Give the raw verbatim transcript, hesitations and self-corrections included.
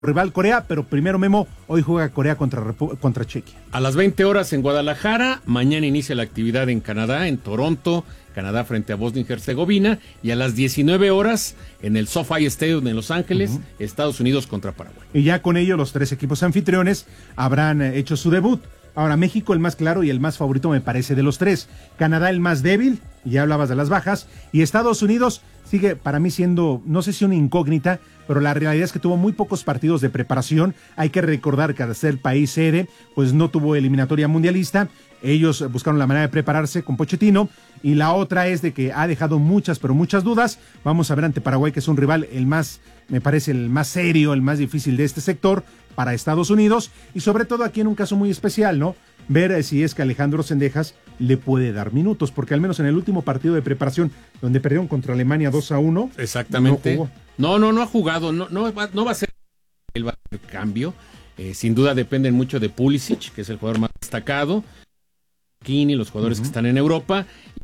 rival Corea, pero primero Memo, hoy juega Corea contra, contra Chequia. A las veinte horas en Guadalajara, mañana inicia la actividad en Canadá, en Toronto, Canadá frente a Bosnia y Herzegovina, y a las diecinueve horas en el SoFi Stadium en Los Ángeles, uh-huh. Estados Unidos contra Paraguay. Y ya con ello los tres equipos anfitriones habrán hecho su debut. Ahora México el más claro y el más favorito me parece de los tres, Canadá el más débil, y ya hablabas de las bajas, y Estados Unidos sigue para mí siendo, no sé si una incógnita, pero la realidad es que tuvo muy pocos partidos de preparación. Hay que recordar que al ser país sede, pues no tuvo eliminatoria mundialista. Ellos buscaron la manera de prepararse con Pochettino, y la otra es de que ha dejado muchas, pero muchas dudas. Vamos a ver ante Paraguay, que es un rival el más, me parece el más serio, el más difícil de este sector para Estados Unidos, y sobre todo aquí en un caso muy especial, ¿no? Ver si es que Alejandro Cendejas le puede dar minutos, porque al menos en el último partido de preparación, donde perdieron contra Alemania dos a uno. Exactamente. No, no, no, no ha jugado, no, no, va, no va a ser el cambio. Eh, sin duda dependen mucho de Pulisic, que es el jugador más destacado, Kini, los jugadores uh-huh. que están en Europa,